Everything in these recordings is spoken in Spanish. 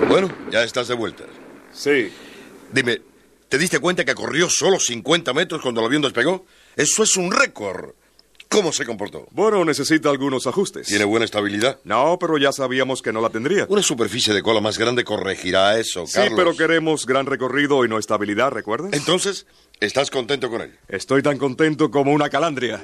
Bueno, ya estás de vuelta. Sí. Dime, ¿te diste cuenta que corrió solo 50 metros cuando el avión despegó? Eso es un récord. ¿Cómo se comportó? Bueno, necesita algunos ajustes. ¿Tiene buena estabilidad? No, pero ya sabíamos que no la tendría. Una superficie de cola más grande corregirá eso, Sí, Carlos. pero queremos gran recorrido y no estabilidad, ¿recuerdas? Entonces, ¿estás contento con él? Estoy tan contento como una calandria.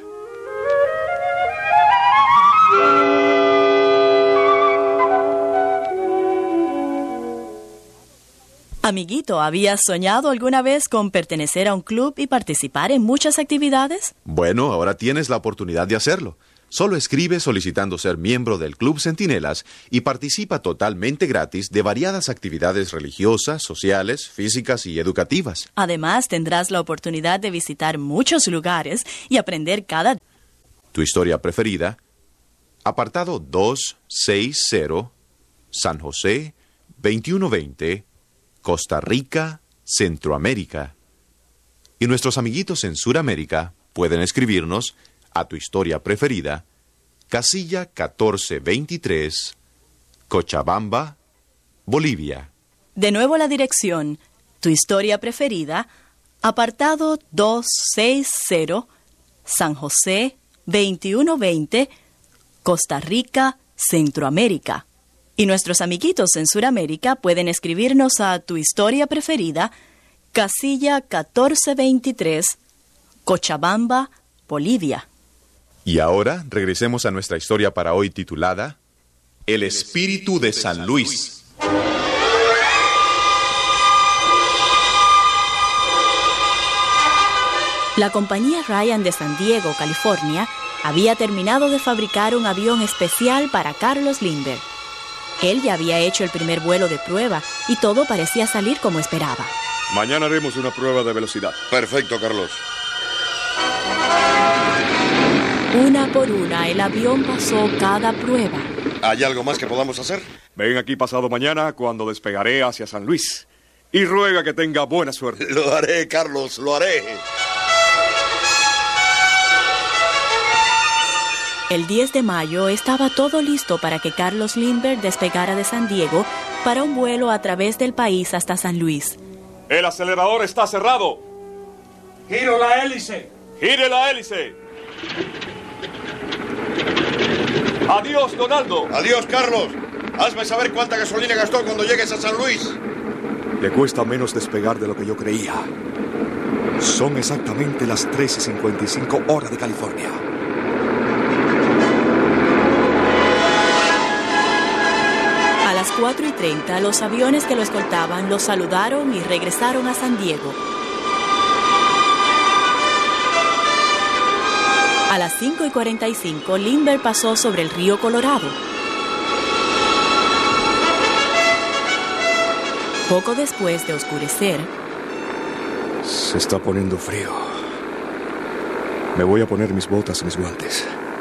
Amiguito, ¿habías soñado alguna vez con pertenecer a un club y participar en muchas actividades? Bueno, ahora tienes la oportunidad de hacerlo. Solo escribe solicitando ser miembro del Club Centinelas y participa totalmente gratis de variadas actividades religiosas, sociales, físicas y educativas. Además, tendrás la oportunidad de visitar muchos lugares y aprender cada... Tu historia preferida, apartado 260, San José, 2120, Costa Rica, Centroamérica. Y nuestros amiguitos en Suramérica pueden escribirnos a tu historia preferida, casilla 1423, Cochabamba, Bolivia. De nuevo la dirección, tu historia preferida, apartado 260, San José, 2120, Costa Rica, Centroamérica. Y nuestros amiguitos en Suramérica pueden escribirnos a tu historia preferida, casilla 1423, Cochabamba, Bolivia. Y ahora regresemos a nuestra historia para hoy titulada El Espíritu de San Luis. La compañía Ryan de San Diego, California, había terminado de fabricar un avión especial para Carlos Lindbergh. Él ya había hecho el primer vuelo de prueba y todo parecía salir como esperaba. Mañana haremos una prueba de velocidad. Perfecto, Carlos. Una por una, el avión pasó cada prueba. ¿Hay algo más que podamos hacer? Ven aquí pasado mañana cuando despegaré hacia San Luis. Y ruega que tenga buena suerte. Lo haré, Carlos, lo haré. El 10 de mayo estaba todo listo para que Carlos Lindbergh despegara de San Diego para un vuelo a través del país hasta San Luis. El acelerador está cerrado. ¡Giro la hélice! ¡Gire la hélice! ¡Adiós, Donaldo! Adiós, Carlos. Hazme saber cuánta gasolina gastó cuando llegues a San Luis. Le cuesta menos despegar de lo que yo creía. Son exactamente las 3:55 horas de California. A las 4:30, los aviones que lo escoltaban lo saludaron y regresaron a San Diego. A las 5:45, Lindbergh pasó sobre el río Colorado. Poco después de oscurecer, Se está poniendo frío. Me voy a poner mis botas y mis guantes.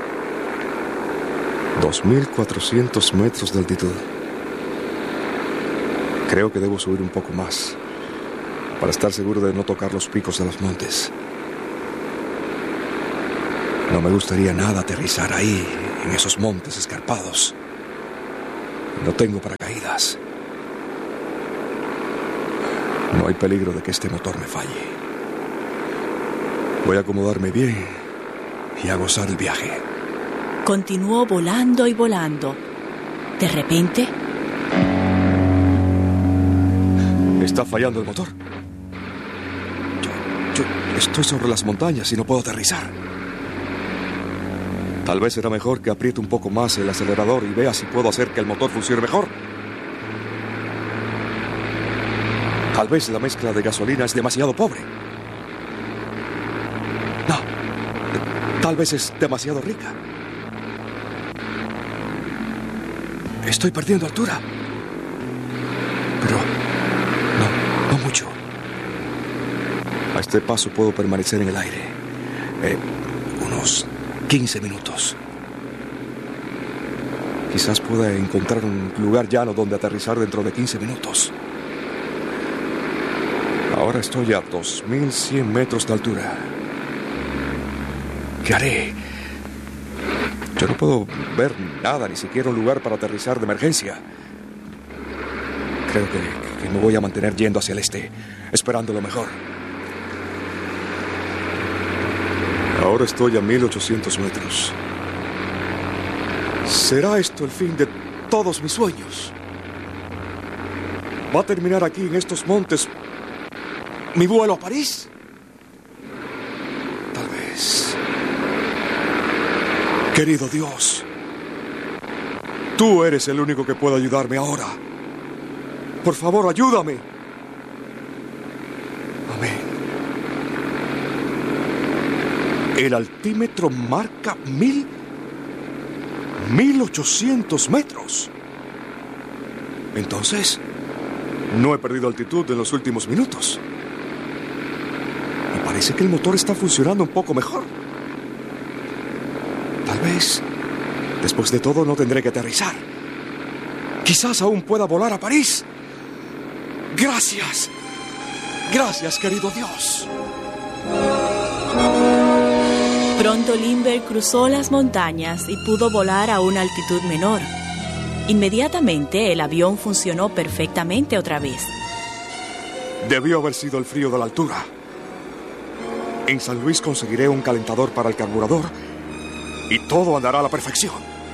2.400 metros de altitud. Creo que debo subir un poco más para estar seguro de no tocar los picos de los montes. No me gustaría nada aterrizar ahí, en esos montes escarpados. No tengo paracaídas. No hay peligro de que este motor me falle. Voy a acomodarme bien y a gozar el viaje. continuó volando y volando. De repente, Está fallando el motor. Yo estoy sobre las montañas y no puedo aterrizar. Tal vez será mejor que apriete un poco más el acelerador y vea si puedo hacer que el motor funcione mejor. Tal vez la mezcla de gasolina es demasiado pobre. No, tal vez es demasiado rica. Estoy perdiendo altura. Pero no mucho. A este paso puedo permanecer en el aire unos 15 minutos. Quizás pueda encontrar un lugar llano donde aterrizar dentro de 15 minutos. Ahora estoy a 2.100 metros de altura. ¿Qué haré? Yo no puedo ver nada, ni siquiera un lugar para aterrizar de emergencia. Creo que me voy a mantener yendo hacia el este, esperando lo mejor. Ahora estoy a 1800 metros. ¿Será esto el fin de todos mis sueños? ¿Va a terminar aquí en estos montes mi vuelo a París? Tal vez. Querido Dios, tú eres el único que puede ayudarme ahora. Por favor, ayúdame. Amén. El altímetro marca 1800 metros. Entonces, no he perdido altitud en los últimos minutos. Me parece que el motor está funcionando un poco mejor. Tal vez, después de todo, no tendré que aterrizar. Quizás aún pueda volar a París. Gracias. Gracias, querido Dios. Pronto Lindbergh cruzó las montañas y pudo volar a una altitud menor. Inmediatamente el avión funcionó perfectamente otra vez. Debió haber sido el frío de la altura. En San Luis conseguiré un calentador para el carburador y todo andará a la perfección.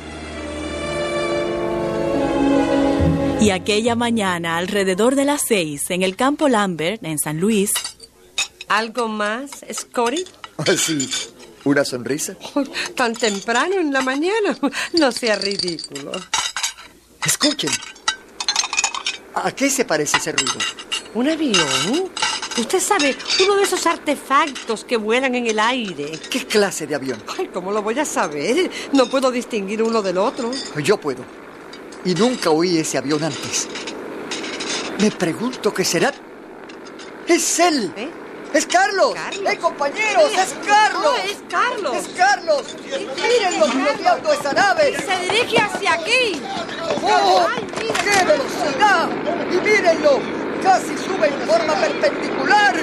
Y aquella mañana, alrededor de las 6, en el campo Lambert, en San Luis... ¿Algo más, Scotty? Sí, una sonrisa. Tan temprano en la mañana. No sea ridículo. Escuchen. ¿A qué se parece ese ruido? ¿Un avión? Usted sabe, uno de esos artefactos que vuelan en el aire. ¿Qué clase de avión? Ay, ¿cómo lo voy a saber? No puedo distinguir uno del otro. Yo puedo. Y nunca oí ese avión antes. Me pregunto qué será. ¡Es él! ¿Eh? ¡Es Carlos! ¿Carlos? Compañeros! ¡Es Carlos! ¡Oh, es Carlos! ¡Es Carlos! ¡Mírenlo piloteando esa nave! ¡Se dirige hacia aquí! ¡Oh! ¡Ay, mira! ¡Qué velocidad! ¡Y mírenlo! ¡Casi sube en forma perpendicular!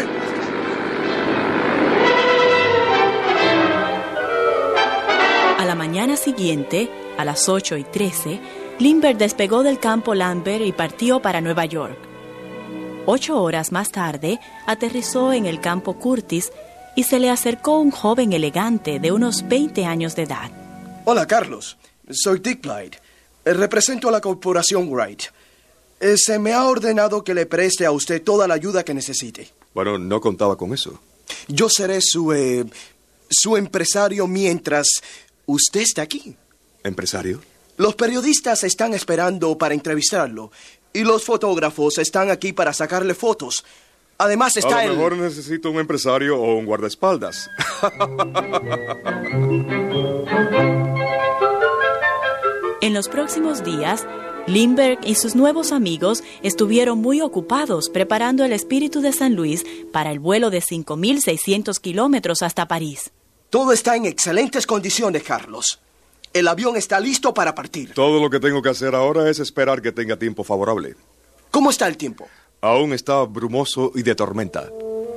A la mañana siguiente, a las 8:13, Lindbergh despegó del campo Lambert y partió para Nueva York. 8 horas más tarde, aterrizó en el campo Curtis y se le acercó un joven elegante de unos 20 años de edad. Hola, Carlos. Soy Dick Blythe. Represento a la corporación Wright. Se me ha ordenado que le preste a usted toda la ayuda que necesite. Bueno, no contaba con eso. Yo seré su empresario mientras usted esté aquí. ¿Empresario? Los periodistas están esperando para entrevistarlo y los fotógrafos están aquí para sacarle fotos. Además está A lo mejor necesito un empresario o un guardaespaldas. En los próximos días, Lindbergh y sus nuevos amigos estuvieron muy ocupados preparando el Espíritu de San Luis para el vuelo de 5.600 kilómetros hasta París. Todo está en excelentes condiciones, Carlos. El avión está listo para partir. Todo lo que tengo que hacer ahora es esperar que tenga tiempo favorable. ¿Cómo está el tiempo? Aún está brumoso y de tormenta.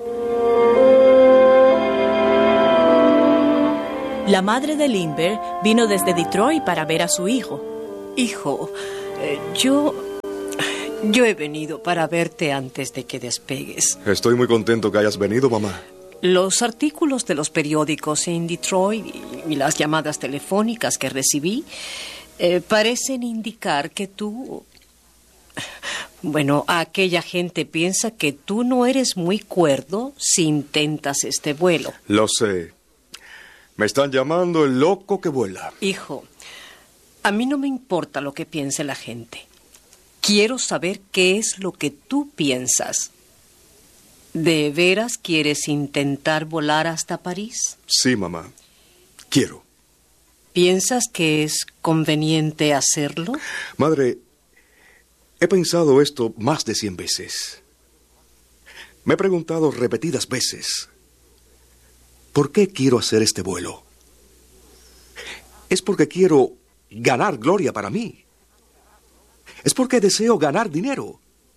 La madre de Lindbergh vino desde Detroit para ver a su hijo. Hijo, yo he venido para verte antes de que despegues. Estoy muy contento que hayas venido, mamá. Los artículos de los periódicos en Detroit y las llamadas telefónicas que recibí parecen indicar que tú... Bueno, aquella gente piensa que tú no eres muy cuerdo si intentas este vuelo. Lo sé. Me están llamando el loco que vuela. Hijo, a mí no me importa lo que piense la gente. Quiero saber qué es lo que tú piensas. ¿De veras quieres intentar volar hasta París? Sí, mamá. Quiero. ¿Piensas que es conveniente hacerlo? Madre, he pensado esto más de 100 veces. Me he preguntado repetidas veces, ¿por qué quiero hacer este vuelo? Es porque quiero ganar gloria para mí. Es porque deseo ganar dinero.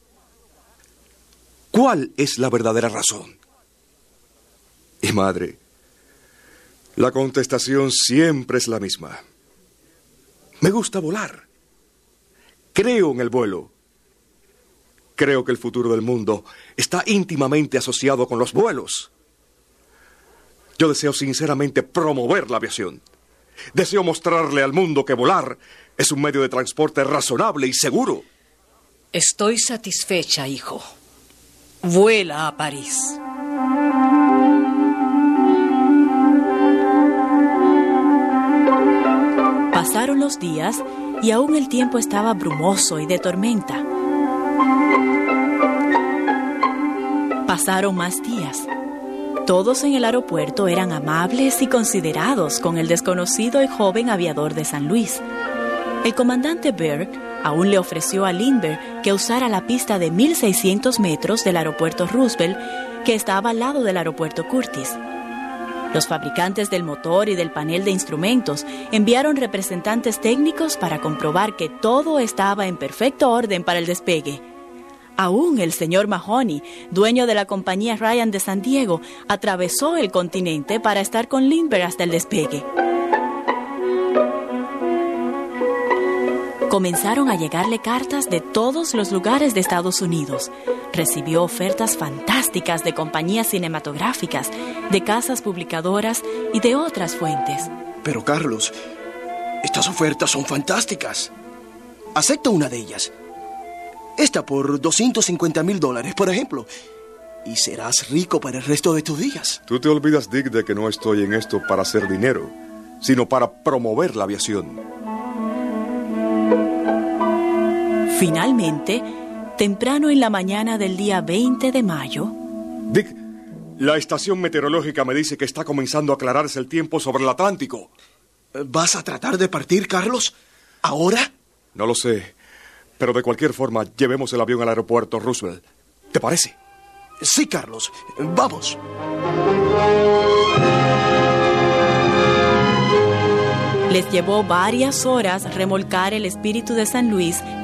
¿Cuál es la verdadera razón? Y madre, la contestación siempre es la misma. Me gusta volar. Creo en el vuelo. Creo que el futuro del mundo está íntimamente asociado con los vuelos. Yo deseo sinceramente promover la aviación. Deseo mostrarle al mundo que volar es un medio de transporte razonable y seguro. Estoy satisfecha, hijo. Vuela a París. Pasaron los días y aún el tiempo estaba brumoso y de tormenta. Pasaron más días. Todos en el aeropuerto eran amables y considerados con el desconocido y joven aviador de San Luis. El comandante Berg aún le ofreció a Lindbergh que usara la pista de 1.600 metros del aeropuerto Roosevelt, que estaba al lado del aeropuerto Curtis. Los fabricantes del motor y del panel de instrumentos enviaron representantes técnicos para comprobar que todo estaba en perfecto orden para el despegue. Aún el señor Mahoney, dueño de la compañía Ryan de San Diego, atravesó el continente para estar con Lindbergh hasta el despegue. Comenzaron a llegarle cartas de todos los lugares de Estados Unidos. Recibió ofertas fantásticas de compañías cinematográficas, de casas publicadoras y de otras fuentes. Pero, Carlos, estas ofertas son fantásticas. Acepta una de ellas. Esta por $250,000, por ejemplo. Y serás rico para el resto de tus días. Tú te olvidas, Dick, de que no estoy en esto para hacer dinero, sino para promover la aviación. Finalmente, temprano en la mañana del día 20 de mayo... Dick, la estación meteorológica me dice que está comenzando a aclararse el tiempo sobre el Atlántico. ¿Vas a tratar de partir, Carlos? ¿Ahora? No lo sé, pero de cualquier forma, llevemos el avión al aeropuerto Roosevelt. ¿Te parece? Sí, Carlos. Vamos. Les llevó varias horas remolcar el Espíritu de San Luis